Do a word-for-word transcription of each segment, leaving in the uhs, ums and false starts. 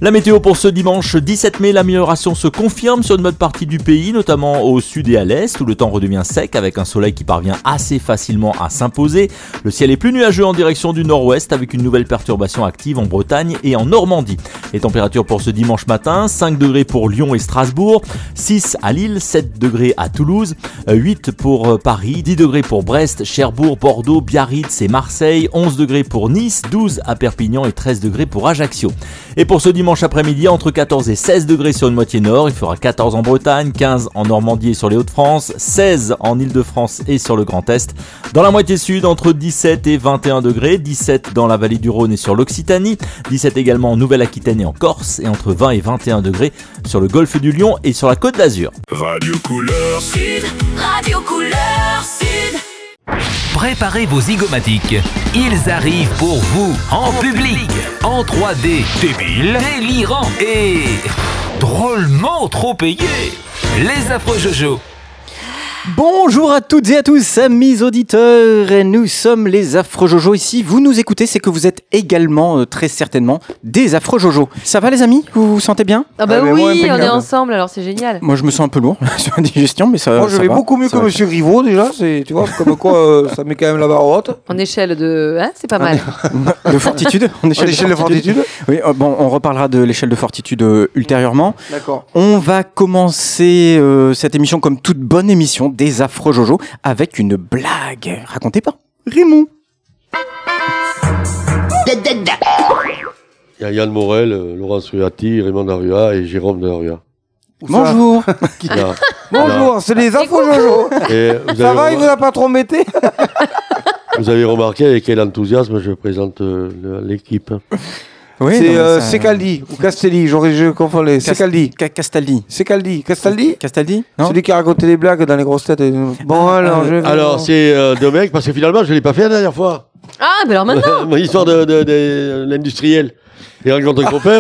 La météo pour ce dimanche dix-sept mai, l'amélioration se confirme sur une bonne partie du pays, notamment au sud et à l'est, où le temps redevient sec avec un soleil qui parvient assez facilement à s'imposer. Le ciel est plus nuageux en direction du nord-ouest avec une nouvelle perturbation active en Bretagne et en Normandie. Les températures pour ce dimanche matin, cinq degrés pour Lyon et Strasbourg, six à Lille, sept degrés à Toulouse, huit pour Paris, dix degrés pour Brest, Cherbourg, Bordeaux, Biarritz et Marseille, onze degrés pour Nice, douze à Perpignan et treize degrés pour Ajaccio. Et pour ce dimanche après-midi, entre quatorze et seize degrés sur une moitié nord, il fera quatorze en Bretagne, quinze en Normandie et sur les Hauts-de-France, seize en Île-de-France et sur le Grand Est. Dans la moitié sud, entre dix-sept et vingt et un degrés, dix-sept dans la vallée du Rhône et sur l'Occitanie, dix-sept également en Nouvelle-Aquitaine et en Corse, et entre vingt et vingt et un degrés sur le golfe du Lion et sur la Côte d'Azur. Radio Couleur Sud, Radio Couleur Sud. Préparez vos zygomatiques. Ils arrivent pour vous, en public, en trois D, débile, délirant et drôlement trop payé. Les affreux Jojo. Bonjour à toutes et à tous, amis auditeurs, et nous sommes les Affreux Jojo. Ici, vous nous écoutez, c'est que vous êtes également, euh, très certainement, des Affreux Jojo. Ça va les amis? Vous vous sentez bien? Ah bah Ah, mais oui, moi, on est impeccable. ensemble, alors c'est génial. Moi, je me sens un peu lourd sur la digestion, mais ça Moi, je ça vais va. beaucoup mieux Ça que va. Monsieur Griveaux, déjà. C'est, tu vois, comme quoi, euh, ça met quand même la barre haute. En échelle de... Hein, c'est pas mal. De fortitude, en En échelle, échelle de fortitude. Oui, euh, bon, on reparlera de l'échelle de fortitude euh, ultérieurement. D'accord. On va commencer euh, cette émission comme toute bonne émission des Affreux Jojo avec une blague racontée par Raymond. Il y a Yann Morel, euh, Laurence Ruati, Raymond Darua et Jérôme Darua. Où ça Bonjour. Là, Bonjour, c'est les infos Jojo. là. Et vous, Ça avez va, il vous remar- a pas trop embêté? vous avez remarqué avec quel enthousiasme je présente euh, le- l'équipe. Oui, C'est non, mais euh, ça- Secaldi ou Castelli, j'aurais je confonds les. Cas- Secaldi. Ca- Castaldi. Secaldi. Castaldi. Castaldi Non. Celui qui a raconté les blagues dans les grosses têtes. Bon, Ah, alors, ah, je vais. Alors, c'est euh, deux mecs, parce que finalement, je ne l'ai pas fait la dernière fois. Ah, bah alors maintenant. Mon histoire de, de, de l'industriel. Il rencontre un copain.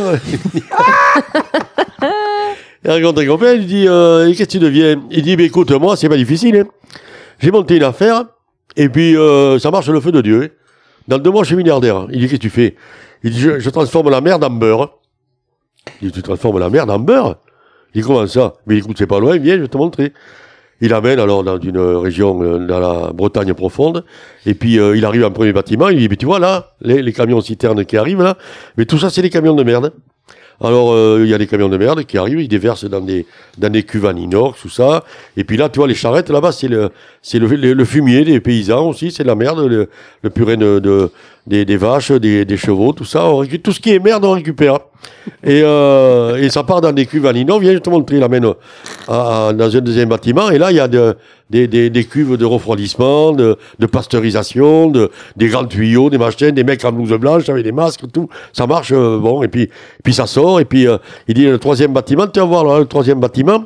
Il rencontre un copain, il dit euh, qu'est-ce que tu deviens? Il dit bah, écoute, moi, c'est pas difficile. Hein. J'ai monté une affaire, et puis euh, ça marche le feu de Dieu. Hein. Dans deux mois, je suis milliardaire. Il dit qu'est-ce que tu fais? Il dit je, je transforme la merde en beurre. Il dit tu transformes la merde en beurre? Il dit comment ça? Mais écoute, c'est pas loin, viens, je vais te montrer. Il amène alors dans une région, euh, dans la Bretagne profonde, et puis euh, il arrive à un premier bâtiment, il dit, mais tu vois là, les, les camions citernes qui arrivent là, mais tout ça c'est des camions de merde. Alors euh, il y a des camions de merde qui arrivent, ils déversent dans des, dans des cuves en inox, tout ça, et puis là tu vois les charrettes là-bas, c'est le, c'est le, le, le fumier des paysans aussi, c'est de la merde, le, le purin de, de, des, des vaches, des, des chevaux, tout ça, on récupère, tout ce qui est merde on récupère. Et, euh, et ça part dans des cuves en inox, viens je te montre, il l'amène à- à- dans un deuxième bâtiment, et là il y a de, des, des, des cuves de refroidissement, de, de pasteurisation, de, des grands tuyaux, des machines, des mecs en blouse blanche avec des masques, tout, ça marche, euh, bon, et puis, puis ça sort, et puis euh, il dit le troisième bâtiment, tu vas voir là, le troisième bâtiment,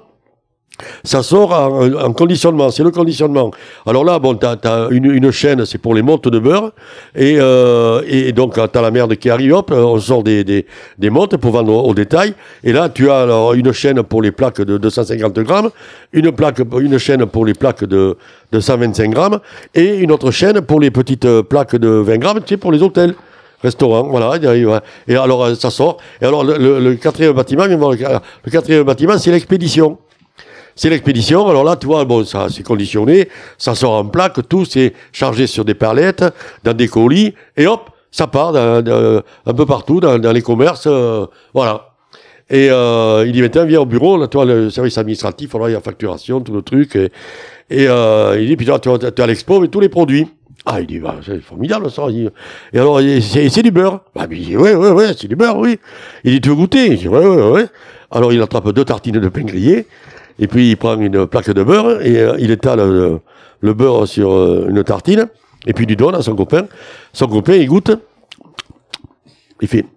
ça sort en, en conditionnement, c'est le conditionnement. Alors là, bon, t'as, t'as une, une chaîne, c'est pour les montes de beurre, et, euh, et donc t'as la merde qui arrive, hop, on sort des, des, des montes pour vendre au, au détail, et là tu as alors une chaîne pour les plaques de deux cent cinquante grammes, une plaque, une chaîne pour les plaques de, de cent vingt-cinq grammes, et une autre chaîne pour les petites euh, plaques de vingt grammes, tu sais, pour les hôtels. Restaurant, voilà, il arrive, ouais. Et alors euh, ça sort, et alors le, le, le quatrième bâtiment, viens voir le, le quatrième bâtiment, c'est l'expédition. C'est l'expédition, alors là, tu vois, bon, ça c'est conditionné, ça sort en plaque, tout, c'est chargé sur des palettes, dans des colis, et hop, ça part dans, dans, un peu partout, dans, dans les commerces, euh, voilà. Et euh, il dit, maintenant, viens au bureau, là, tu vois, le service administratif, alors il y a facturation, tout le truc, et, et euh, il dit, puis là, tu vois, tu as l'expo, mais tous les produits. Ah, il dit, bah, c'est formidable, ça. Il dit, et alors, il- c'est, c'est du beurre. Bah, il dit, ouais, ouais, ouais, c'est du beurre, oui. Il dit, tu veux goûter? Il dit, ouais, ouais, ouais. Alors, il attrape deux tartines de pain grillé, et puis il prend une plaque de beurre, et euh, il étale le, le beurre sur euh, une tartine, et puis il lui donne à son copain. Son copain, il goûte. Il fait,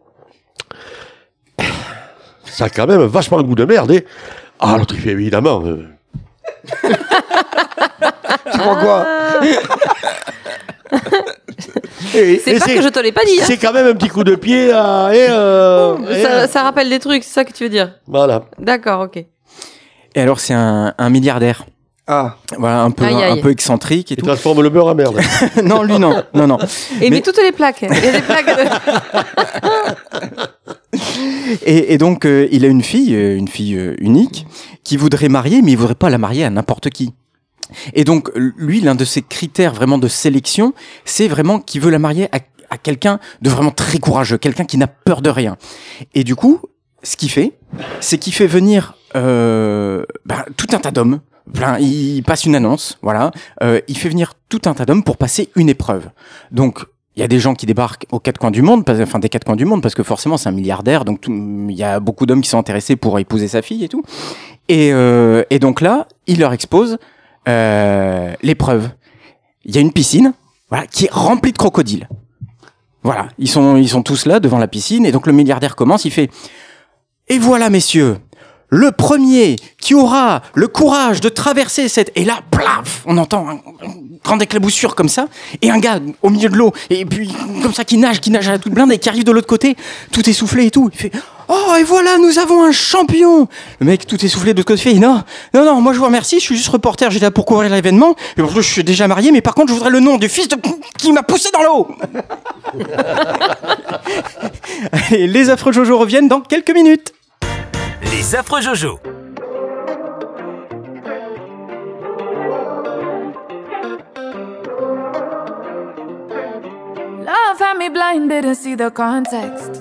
ça a quand même vachement le goût de merde, hein. Ah, l'autre, il fait, évidemment. euh, Tu crois quoi? et- C'est et pas que je te l'ai pas dit. Hein. C'est quand même un petit coup de pied à, et, euh, et, Ça, euh, ça rappelle des trucs, c'est ça que tu veux dire. voilà. D'accord, ok. Et alors, c'est un, un milliardaire. Ah, Voilà, un peu, Aïe, aïe. un peu excentrique et Il tout. transforme le beurre en merde. Non, lui, non. Non, non. Et il Mais- met toutes les plaques. Il y a des plaques de... Et, et donc, euh, il a une fille, euh, une fille euh, unique, qui voudrait marier, mais il voudrait pas la marier à n'importe qui. Et donc, lui, l'un de ses critères vraiment de sélection, c'est vraiment qu'il veut la marier à, à quelqu'un de vraiment très courageux, quelqu'un qui n'a peur de rien. Et du coup, ce qu'il fait, c'est qu'il fait venir euh, bah, tout un tas d'hommes. Plein, il passe une annonce, voilà. Euh, il fait venir tout un tas d'hommes pour passer une épreuve. Donc, il y a des gens qui débarquent aux quatre coins du monde, parce, enfin des quatre coins du monde, parce que forcément c'est un milliardaire, donc tout, il y a beaucoup d'hommes qui sont intéressés pour épouser sa fille et tout. Et, euh, et donc là, il leur expose euh, l'épreuve. Il y a une piscine, voilà, qui est remplie de crocodiles. Voilà, ils sont, ils sont tous là devant la piscine, et donc le milliardaire commence, il fait « Et voilà, messieurs, le premier qui aura le courage de traverser cette... » Et là, plaf, on entend un, une grande éclaboussure comme ça, et un gars au milieu de l'eau, et puis comme ça qui nage, qui nage à la toute blinde, et qui arrive de l'autre côté, tout essoufflé et tout. Il fait « Oh, et voilà, nous avons un champion !» Le mec, tout essoufflé de l'autre côté, fait « Non, non, non, moi je vous remercie, je suis juste reporter, j'étais là pour couvrir l'événement, et je suis déjà marié, mais par contre, je voudrais le nom du fils de... qui m'a poussé dans l'eau !» Allez, les affreux Jojo reviennent dans quelques minutes. Les affreux Jojo. Love had me blind, didn't see the context.